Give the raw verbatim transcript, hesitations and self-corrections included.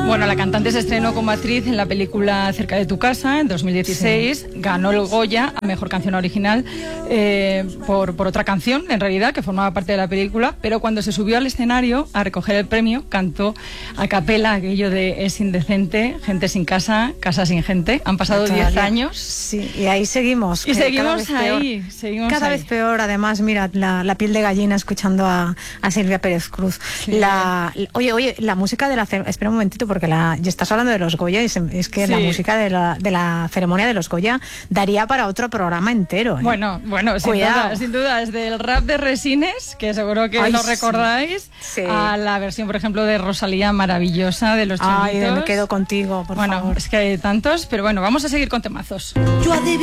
Bueno, la cantante se estrenó como actriz en la película Cerca de tu casa en dos mil dieciséis, sí. Ganó el Goya a Mejor Canción Original eh, por, por otra canción, en realidad, que formaba parte de la película, pero cuando se subió al escenario a recoger el premio, cantó a capela aquello de es indecente, gente sin casa, casa sin gente. Han pasado diez años. Sí, y ahí seguimos. Y seguimos ahí, seguimos Cada ahí. vez peor, además, mira, la, la piel de gallina escuchando a, a Silvia Pérez Cruz. Sí. La, oye, oye, la música de la... Espera un momentito, porque la, ya estás hablando de los Goya, y es, es que sí. La música de la, de la ceremonia de los Goya daría para otro programa entero. ¿eh? Bueno, bueno, sin duda, sin duda, desde el rap de Resines, que seguro que Ay, lo recordáis, sí. Sí. a la versión, por ejemplo, de Rosalía maravillosa de Los Chunguitos. Ay, me quedo contigo, por bueno, favor. Es que hay tantos, pero bueno, vamos a seguir con temazos. Yo